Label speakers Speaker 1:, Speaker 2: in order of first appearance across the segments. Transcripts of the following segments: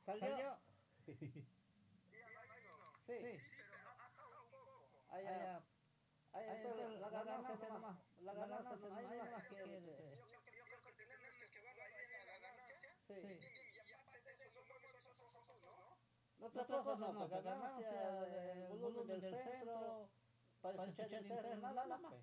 Speaker 1: ¿Salió? Sí. Allá. Entonces la ganancia nomás. La ganancia no hay más que... Sí. Otra cosa no, pues ganancia del volumen del centro, para escuchar interno, nada más.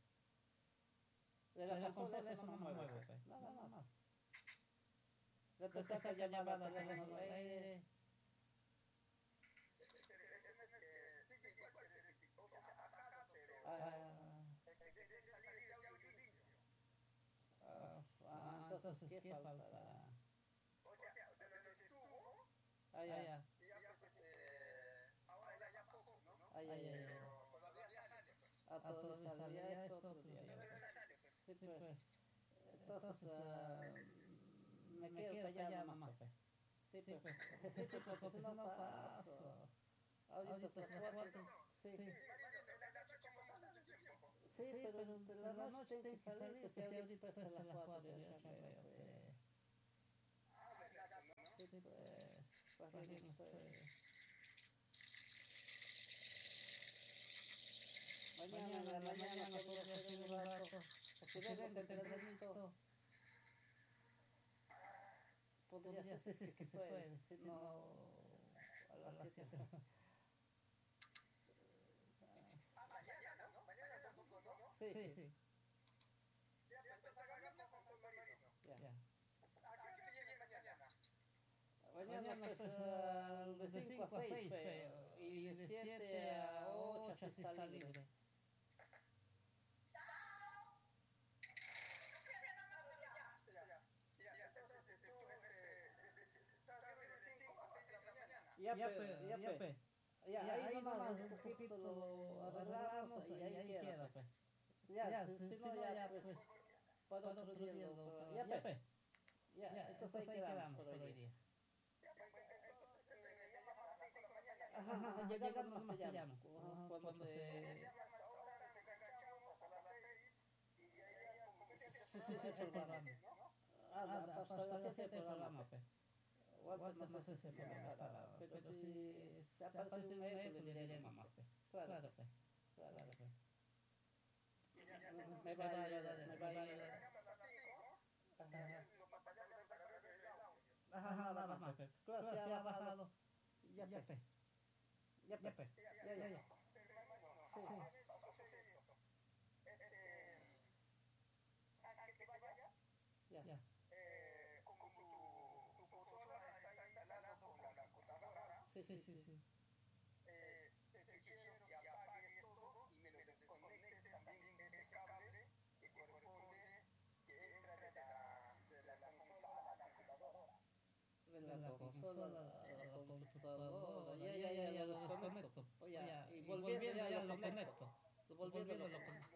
Speaker 1: De la consola eso no mueve, nada más. Después saca llamada de teléfono aire. Entonces, ¿qué falta? Ya. Todavía salía eso otro día. Sí, pues. Entonces, me quedo callado más. Sí, pues. Sí, porque si no paso. Ahorita te cuatro. Sí. Sí, pero de la noche tengo que salir, que si ahorita hasta las 4 ya cállate. Sí, pues, para que no sé. Mañana podría ser un rato. Occidente tempranito. Podría ser, si es que se puede, si no a las 7.
Speaker 2: Mañana, ¿no? Mañana es domingo, ¿no?
Speaker 1: Sí.
Speaker 2: Ya,
Speaker 1: Ya.
Speaker 2: ¿A qué hora llegas mañana?
Speaker 1: Mañana pues de 5 a 6 y de 7 a 8 si está libre. Ya, ahí nomás un poquito lo arreglamos y ahí queda, pues. Ya, si no ya pues para otro día ya, entonces ahí quedamos por hoy día. Ajá, llegando nomás te llamo. Cuando se... Sí, el programa. Hasta las 7 el programa, pues. Walter no sé si se va a estar, pero si se aparece un eco le diré mamá, pues. Claro, pues. Me va a ayudar. Ajá, nada más, pues. Claro, se ha bajado. Ya. Sí.
Speaker 2: Antes que vayas,
Speaker 1: Ya.
Speaker 2: como tu consola está instalada con la computadora,
Speaker 1: Sí.
Speaker 2: te quiero que apagues todo y me lo desconectes también ese cable que corresponde, que entra de la consola a la computadora.
Speaker 1: De la consola a la computadora. Ya lo desconecto. Y volviendo ya lo conecto. Volviendo lo conecto.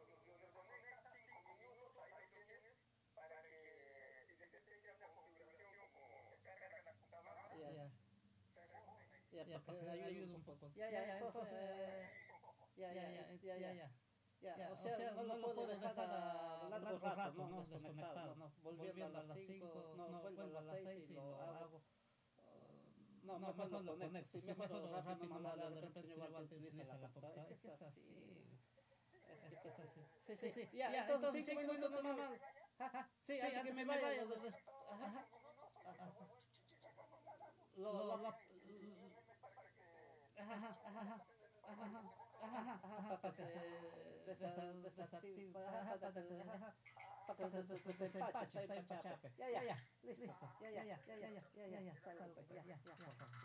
Speaker 1: Ya, para que ayude un poco. Ya, entonces, ya. O sea, no lo puedo dejar a largo rato, ¿no? Desconectado, ¿no? Volviendo a las 5, no, vuelvo a las 6 y lo hago. No, mejor lo conecto. Si mejor rápido no de repente se va a utilizar la computadora. Es que es así. Es que es así. Sí. Ya, entonces 5 minutos normal. Sí, antes que me vaya. Para que se desactive, para que se empache, está empachape. Ya, listo, ya, salgo, ya.